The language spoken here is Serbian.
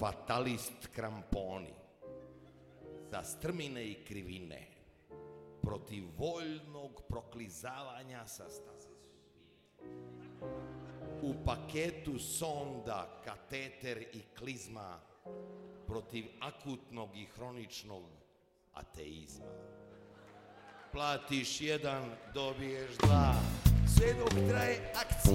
fatalist kramponi, za strmine i krivine, protiv voljnog proklizavanja sa staze suzbije. U paketu sonda, kateter i klizma, protiv akutnog i hroničnog ateizma. Platiš 1, dobiješ 2, sve dok traje akcija.